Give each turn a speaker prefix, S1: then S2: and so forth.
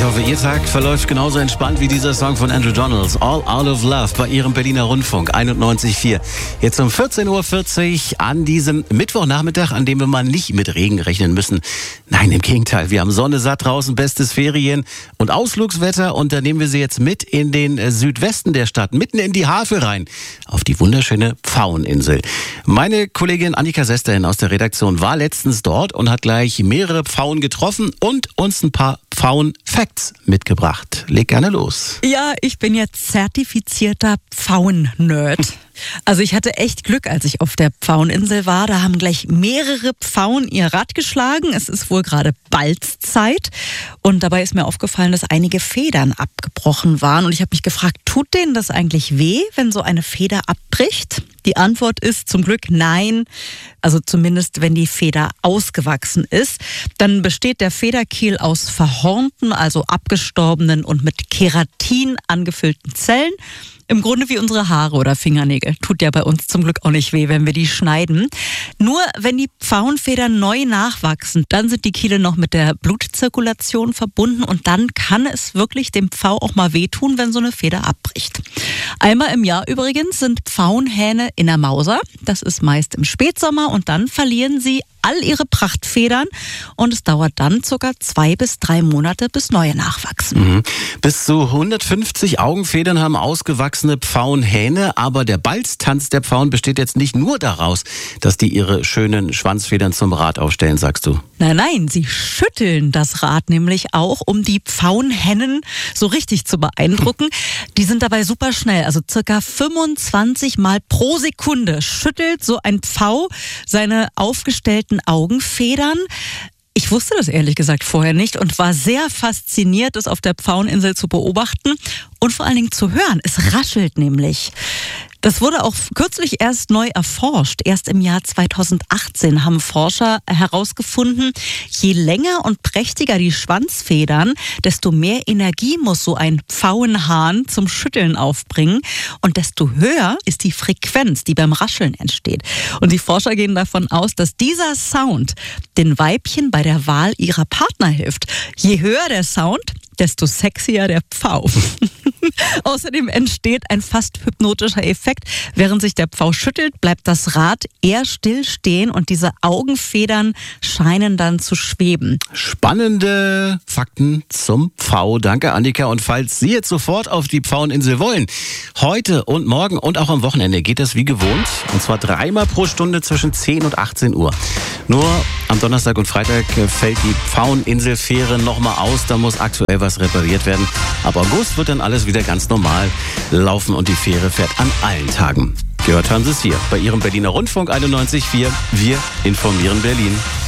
S1: Ich hoffe, Ihr Tag verläuft genauso entspannt wie dieser Song von Andrew Donalds, All Out of Love, bei Ihrem Berliner Rundfunk 91.4. Jetzt um 14.40 Uhr an diesem Mittwochnachmittag, an dem wir mal nicht mit Regen rechnen müssen. Nein, im Gegenteil, wir haben Sonne satt draußen, bestes Ferien- und Ausflugswetter, und da nehmen wir Sie jetzt mit in den Südwesten der Stadt, mitten in die Havel rein, auf die wunderschöne Pfaueninsel. Meine Kollegin Annika Sesterhin aus der Redaktion war letztens dort und hat gleich mehrere Pfauen getroffen und uns ein paar Pfauen-Facts mitgebracht. Leg gerne los.
S2: Ja, ich bin jetzt zertifizierter Pfauen-Nerd. Also ich hatte echt Glück, als ich auf der Pfaueninsel war. Da haben gleich mehrere Pfauen ihr Rad geschlagen. Es ist wohl gerade Balzzeit. Und dabei ist mir aufgefallen, dass einige Federn abgebrochen waren. Und ich habe mich gefragt, tut denen das eigentlich weh, wenn so eine Feder abbricht? Die Antwort ist zum Glück nein. Also zumindest, wenn die Feder ausgewachsen ist. Dann besteht der Federkiel aus verhornten, also abgestorbenen und mit Keratin angefüllten Zellen. Im Grunde wie unsere Haare oder Fingernägel. Tut ja bei uns zum Glück auch nicht weh, wenn wir die schneiden. Nur wenn die Pfauenfedern neu nachwachsen, dann sind die Kiele noch mit der Blutzirkulation verbunden und dann kann es wirklich dem Pfau auch mal wehtun, wenn so eine Feder abbricht. Einmal im Jahr übrigens sind Pfauenhähne in der Mauser. Das ist meist im Spätsommer und dann verlieren sie all ihre Prachtfedern und es dauert dann ca. 2 bis 3 Monate, bis neue nachwachsen.
S1: Bis zu 150 Augenfedern haben ausgewachsene Pfauenhähne, aber der Balztanz der Pfauen besteht jetzt nicht nur daraus, dass die ihre schönen Schwanzfedern zum Rad aufstellen, sagst du?
S2: Nein, sie schütteln das Rad nämlich auch, um die Pfauenhennen so richtig zu beeindrucken. Die sind dabei super schnell, also ca. 25 Mal pro Sekunde schüttelt so ein Pfau seine aufgestellten Augenfedern. Ich wusste das ehrlich gesagt vorher nicht und war sehr fasziniert, das auf der Pfaueninsel zu beobachten und vor allen Dingen zu hören. Es raschelt nämlich. Das wurde auch kürzlich erst neu erforscht. Erst im Jahr 2018 haben Forscher herausgefunden, je länger und prächtiger die Schwanzfedern, desto mehr Energie muss so ein Pfauenhahn zum Schütteln aufbringen und desto höher ist die Frequenz, die beim Rascheln entsteht. Und die Forscher gehen davon aus, dass dieser Sound den Weibchen bei der Wahl ihrer Partner hilft. Je höher der Sound, desto sexier der Pfau. Außerdem entsteht ein fast hypnotischer Effekt. Während sich der Pfau schüttelt, bleibt das Rad eher still stehen und diese Augenfedern scheinen dann zu schweben.
S1: Spannende Fakten zum Pfau. Danke, Annika. Und falls Sie jetzt sofort auf die Pfaueninsel wollen, heute und morgen und auch am Wochenende geht das wie gewohnt. Und zwar 3-mal pro Stunde zwischen 10 und 18 Uhr. Nur am Donnerstag und Freitag fällt die Pfaueninselfähre nochmal aus. Da muss aktuell was repariert werden. Ab August wird dann alles wieder ganz normal laufen und die Fähre fährt an allen Tagen. Gehört haben Sie es hier bei Ihrem Berliner Rundfunk 91.4. Wir informieren Berlin.